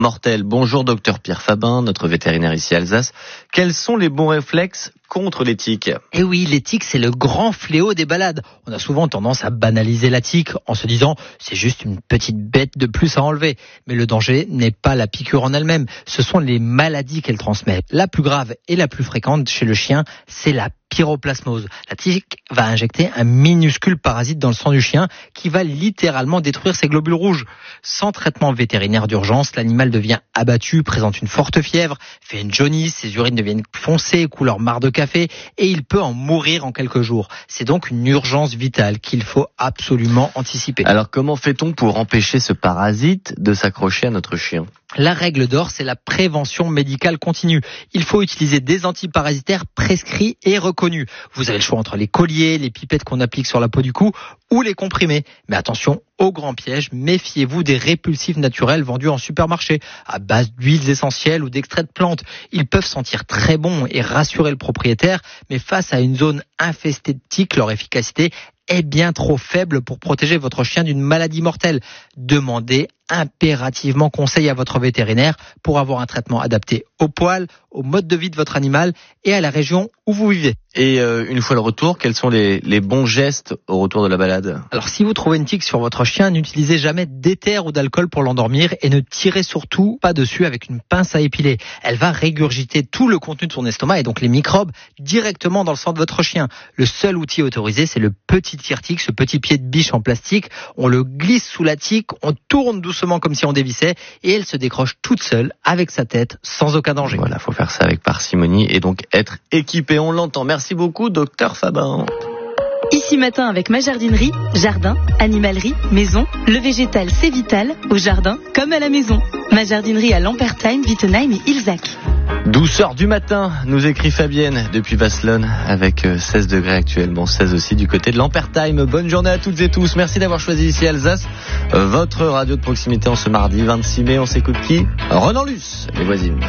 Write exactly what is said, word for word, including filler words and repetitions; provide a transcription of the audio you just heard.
mortelle. Bonjour docteur Pierre Fabin, notre vétérinaire ici à Alsace. Quels sont les bons réflexes contre les tiques ? Eh oui, les tiques, c'est le grand fléau des balades. On a souvent tendance à banaliser la tique en se disant c'est juste une petite bête de plus à enlever. Mais le danger n'est pas la piqûre en elle-même, ce sont les maladies qu'elle transmet. La plus grave et la plus fréquente chez le chien, c'est la pyroplasmose. La tique va injecter un minuscule parasite dans le sang du chien qui va littéralement détruire ses globules rouges. Sans traitement vétérinaire d'urgence, l'animal devient abattu, présente une forte fièvre, fait une jaunisse, ses urines deviennent foncées, couleur marc de café et il peut en mourir en quelques jours. C'est donc une urgence vitale qu'il faut absolument anticiper. Alors comment fait-on pour empêcher ce parasite de s'accrocher à notre chien ? La règle d'or, c'est la prévention médicale continue. Il faut utiliser des antiparasitaires prescrits et reconnus. Vous avez le choix entre les colliers, les pipettes qu'on applique sur la peau du cou ou les comprimés. Mais attention, au grand piège, méfiez-vous des répulsifs naturels vendus en supermarché à base d'huiles essentielles ou d'extraits de plantes. Ils peuvent sentir très bon et rassurer le propriétaire, mais face à une zone infestée de tiques, leur efficacité est bien trop faible pour protéger votre chien d'une maladie mortelle. Demandez impérativement conseil à votre vétérinaire pour avoir un traitement adapté au poil, au mode de vie de votre animal et à la région où vous vivez. Et euh, une fois le retour, quels sont les, les bons gestes au retour de la balade ? Alors si vous trouvez une tique sur votre chien, n'utilisez jamais d'éther ou d'alcool pour l'endormir et ne tirez surtout pas dessus avec une pince à épiler. Elle va régurgiter tout le contenu de son estomac et donc les microbes directement dans le sang de votre chien. Le seul outil autorisé, c'est le petit tire-tique, ce petit pied de biche en plastique. On le glisse sous la tique, on tourne doucement comme si on dévissait et elle se décroche toute seule avec sa tête sans aucun danger. Voilà, faut faire ça avec parcimonie et donc être équipé. On l'entend. Merci beaucoup, docteur Fabin. Ici Matin avec ma jardinerie, jardin, animalerie, maison, le végétal c'est vital, au jardin comme à la maison. Ma jardinerie à Lampertheim, Wittenheim et Ilzac. douze heures du matin, nous écrit Fabienne depuis Vasselonne avec seize degrés actuellement, seize aussi du côté de Lampertheim. Bonne journée à toutes et tous. Merci d'avoir choisi ici Alsace, votre radio de proximité en ce mardi vingt-six mai. On s'écoute qui ? Renan Luce, les voisines.